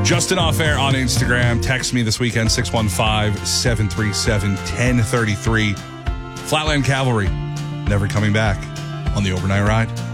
Justin Off Air on Instagram. Text me this weekend, 615-737-1033. Flatland Cavalry, never coming back on the overnight ride.